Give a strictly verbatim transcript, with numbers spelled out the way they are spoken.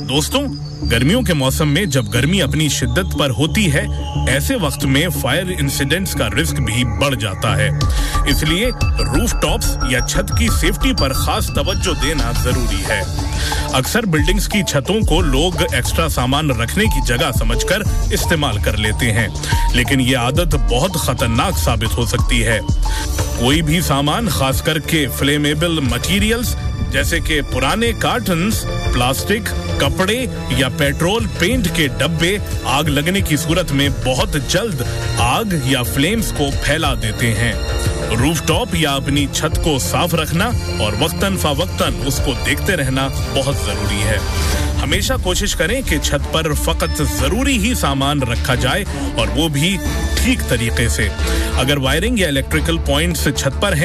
दोस्तों, गर्मियों के मौसम में जब गर्मी अपनी शिद्दत पर होती है, ऐसे वक्त में फायर इंसिडेंट्स का रिस्क भी बढ़ जाता है। इसलिए रूफटॉप्स या छत की सेफ्टी पर खास तवज्जो देना जरूरी है। अक्सर बिल्डिंग्स की छतों को लोग एक्स्ट्रा सामान रखने की जगह समझकर इस्तेमाल कर लेते हैं, लेकिन ये आदत बहुत खतरनाक साबित हो सकती है। कोई भी सामान, खास करके फ्लेमेबल मटेरियल्स जैसे कि पुराने कार्टन्स, प्लास्टिक, कपड़े या पेट्रोल पेंट के डब्बे, आग लगने की सूरत में बहुत जल्द आग या फ्लेम्स को फैला देते हैं। रूफटॉप या अपनी छत को साफ रखना और वक्तन फवक्तन उसको देखते रहना बहुत जरूरी है। हमेशा कोशिश करें कि छत पर फकत जरूरी ही सामान रखा जाए और वो भी ठीक तरीके से। अगर वायरिंग या इलेक्ट्रिकल पॉइंट्स छत पर हैं